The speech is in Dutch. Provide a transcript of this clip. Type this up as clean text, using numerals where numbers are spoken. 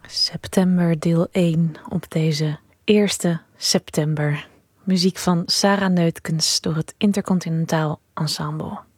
September deel 1 op deze 1 september. Muziek van Sarah Neutkens door het Intercontinentaal Ensemble.